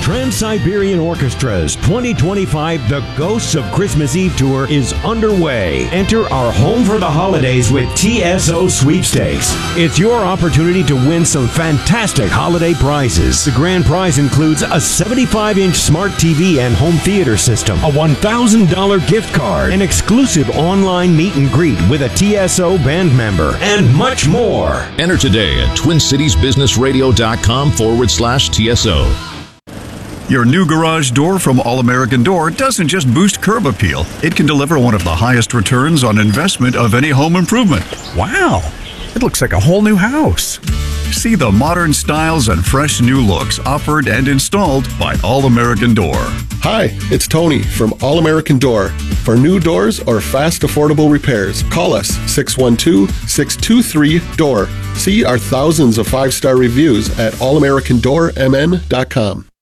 Trans-Siberian Orchestra's 2025 The Ghosts of Christmas Eve Tour is underway. Enter our Home for the Holidays with TSO sweepstakes. It's your opportunity to win some fantastic holiday prizes. The grand prize includes a 75-inch smart TV and home theater system, a $1,000 gift card, an exclusive online meet and greet with a TSO band member, and much more. Enter today at TwinCitiesBusinessRadio.com/TSO. Your new garage door from All American Door doesn't just boost curb appeal. It can deliver one of the highest returns on investment of any home improvement. Wow, it looks like a whole new house. See the modern styles and fresh new looks offered and installed by All American Door. Hi, it's Tony from All American Door. For new doors or fast, affordable repairs, call us 612-623-DOOR. See our thousands of 5-star reviews at allamericandoormn.com.